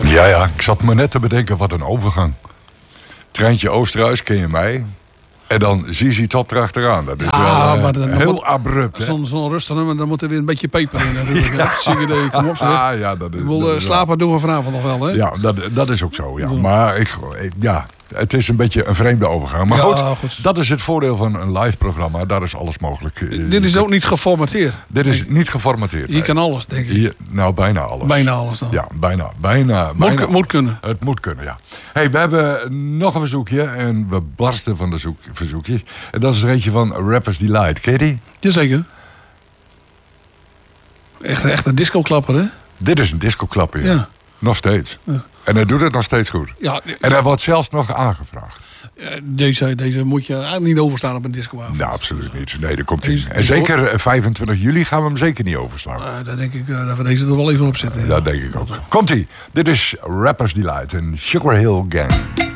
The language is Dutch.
Ja, ik zat me net te bedenken, wat een overgang. Treintje Oosterhuis, ken je mij? En dan ZZ Top erachteraan. Dat is wel maar dan heel abrupt. Zo'n rustig nummer, dan moet er weer een beetje peper in natuurlijk. Ziggy, kom op zeg. Ja, dat is, Ik wil slapen doen we vanavond nog wel, hè? Ja, dat is ook zo. Ja. Maar het is een beetje een vreemde overgang. Maar goed, dat is het voordeel van een live programma. Daar is alles mogelijk. Dit is ook niet geformateerd. Dit is niet geformateerd. Hier kan alles, denk ik. Nou, bijna alles. Bijna alles dan. Ja, bijna. Moet kunnen. Het moet kunnen, ja. Hey, we hebben nog een verzoekje. En we barsten van de verzoekjes. En dat is er eentje van Rappers Delight. Ken je die? Jazeker. Echt een disco-klapper, hè? Dit is een disco-klapper, ja. Nog steeds. Ja. En hij doet het nog steeds goed. Ja, en hij wordt zelfs nog aangevraagd. Deze moet je eigenlijk niet overstaan op een discoavond. Nou, absoluut niet. Nee, daar komt hij. En zeker 25 juli gaan we hem zeker niet overslaan. Daar denk ik dat we deze er wel even op zetten. Ja. Dat denk ik ook. Komt-ie. Dit is Rappers Delight en Sugar Hill Gang.